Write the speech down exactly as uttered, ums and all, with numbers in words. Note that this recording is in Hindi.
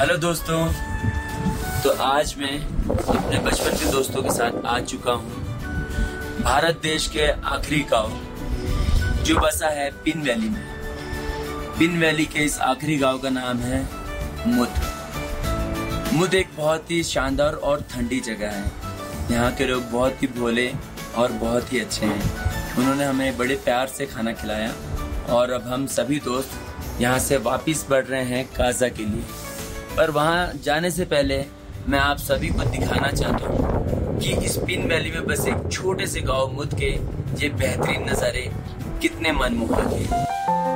हेलो दोस्तों, तो आज मैं अपने बचपन के दोस्तों के साथ आ चुका हूँ भारत देश के आखिरी गांव जो बसा है पिन वैली में। पिन वैली के इस आखिरी गांव का नाम है मुद। मुद एक बहुत ही शानदार और ठंडी जगह है। यहाँ के लोग बहुत ही भोले और बहुत ही अच्छे हैं। उन्होंने हमें बड़े प्यार से खाना खिलाया और अब हम सभी दोस्त यहाँ से वापस बढ़ रहे हैं काजा के लिए। पर वहाँ जाने से पहले मैं आप सभी को दिखाना चाहता हूँ कि इस पिन वैली में बस एक छोटे से गांव मुद के ये बेहतरीन नज़ारे कितने मनमोहक हैं।